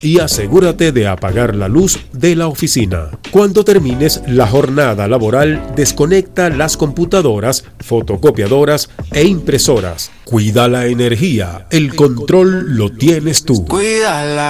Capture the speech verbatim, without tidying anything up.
y asegúrate de apagar la luz de la oficina. Cuando termines la jornada laboral, desconecta las computadoras, fotocopiadoras e impresoras. Cuida la energía, el control lo tienes tú. Cuídala.